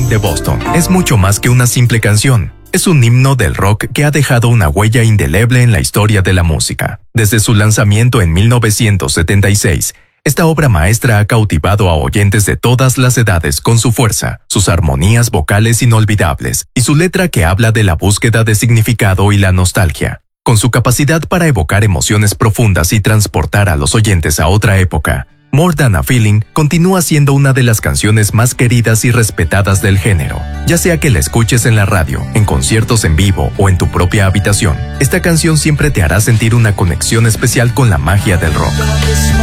de Boston es mucho más que una simple canción. Es un himno del rock que ha dejado una huella indeleble en la historia de la música. Desde su lanzamiento en 1976, esta obra maestra ha cautivado a oyentes de todas las edades con su fuerza, sus armonías vocales inolvidables y su letra que habla de la búsqueda de significado y la nostalgia. Con su capacidad para evocar emociones profundas y transportar a los oyentes a otra época, More Than a Feeling continúa siendo una de las canciones más queridas y respetadas del género. Ya sea que la escuches en la radio, en conciertos en vivo o en tu propia habitación, esta canción siempre te hará sentir una conexión especial con la magia del rock.